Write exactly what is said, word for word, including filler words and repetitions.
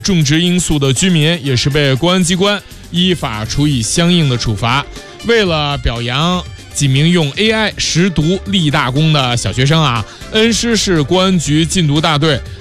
种植罂粟的居民也是被公安机关依法处以相应的处罚。为了表扬几名用 A I 识读立大功的小学生啊，恩施市公安局禁毒大队